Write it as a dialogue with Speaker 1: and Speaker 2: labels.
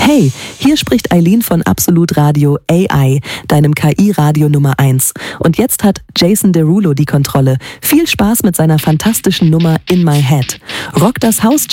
Speaker 1: Hey, hier spricht Eileen von Absolut Radio AI, deinem KI-Radio Nummer 1. Und jetzt hat Jason Derulo die Kontrolle. Viel Spaß mit seiner fantastischen Nummer In My Head. Rock das Haus,